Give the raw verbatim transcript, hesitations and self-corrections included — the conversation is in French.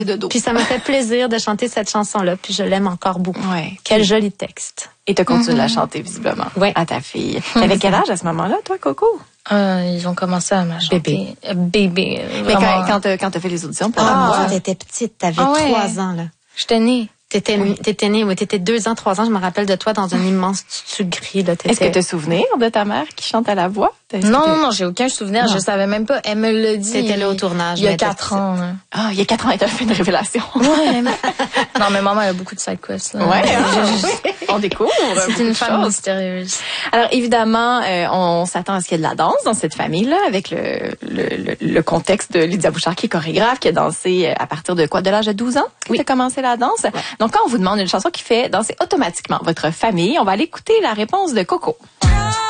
de dos. Puis ça me fait plaisir de chanter cette chanson-là, puis je l'aime encore beaucoup. Ouais. Quel joli texte. Et tu continues mm-hmm. de la chanter, visiblement, ouais. à ta fille. T'avais quel âge à ce moment-là, toi, Coco? Euh, ils ont commencé à chanter. Bébé. Euh, bébé. Mais quand, quand t'as, quand t'as fait les auditions pour ah, la voix. t'étais petite, t'avais ah, ouais. trois ans, là. J'étais née. T'étais, oui. t'étais née, oui, t'étais deux ans, trois ans, je me rappelle de toi dans un immense tutu gris, là. Est-ce que tu as souvenir de ta mère qui chante à la voix? Non, non, non, j'ai aucun souvenir, non. Je savais même pas. Elle me l'a dit. T'étais là au tournage. Il y a quatre ans. Hein. Ah, il y a quatre ans, elle t'a fait une révélation. Ouais. Non, mais maman, elle a beaucoup de side quests, là. Ouais, hein, on découvre. C'est une femme mystérieuse. Alors, évidemment, euh, on s'attend à ce qu'il y ait de la danse dans cette famille-là, avec le, le, le, le contexte de Lydia Bouchard, qui est chorégraphe, qui a dansé à partir de quoi? De l'âge de douze ans? Oui. Tu as commencé la danse. Ouais. Donc, quand on vous demande une chanson qui fait danser automatiquement votre famille, on va aller écouter la réponse de Coco.